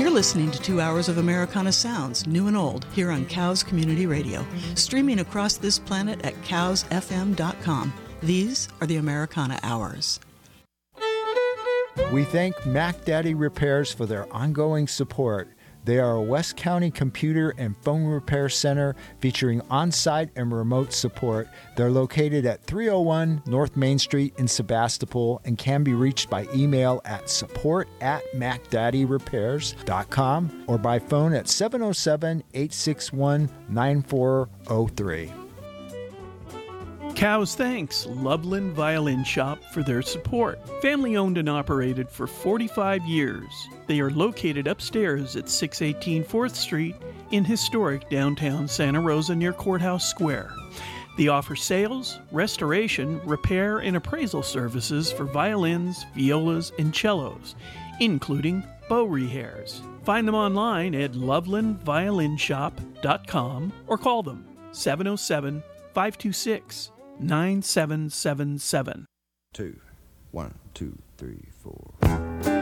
You're listening to 2 hours of Americana sounds, new and old, here on Cows Community Radio, streaming across this planet at cowsfm.com. These are the Americana Hours. We thank Mac Daddy Repairs for their ongoing support. They are a West County computer and phone repair center featuring on-site and remote support. They're located at 301 North Main Street in Sebastopol and can be reached by email at support@macdaddyrepairs.com or by phone at 707-861-9403. Cows thanks Loveland Violin Shop for their support. Family owned and operated for 45 years. They are located upstairs at 618 4th Street in historic downtown Santa Rosa near Courthouse Square. They offer sales, restoration, repair, and appraisal services for violins, violas, and cellos, including bow rehairs. Find them online at lovelandviolinshop.com or call them 707-526-9777. 2, 1, 2, 3, 4.